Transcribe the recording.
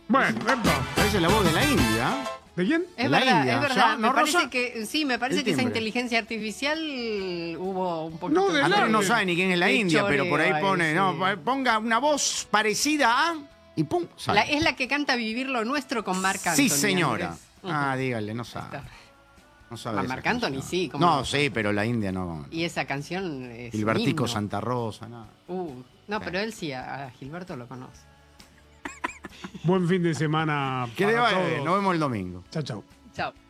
Bueno, entonces. Parece la voz de la India. ¿De quién? Es La verdad, India. es verdad. ¿Ya? Me ¿No, parece Rosa? que sí, me parece El que esa timbre. inteligencia artificial hubo un poquito. No, de Andrés nada. no sabe ni quién es la Qué India, pero por ahí choreo pone, ahí, no, sí. ponga una voz parecida a y pum, sale. Es la que canta Vivir lo Nuestro con Marc Anthony. Sí, señora. Andrés. Ah, dígale, no sabe. Está. No sabe A de esa Marc Anthony canción. sí, ¿cómo No, no? sí, pero la India no. Y esa canción es. Gilbertico himno. Santa Rosa, nada. No, pero él sí, a Gilberto lo conoce. Buen fin de semana Que le para vaya bien, todos. nos vemos el domingo. Chao, chao. Chao.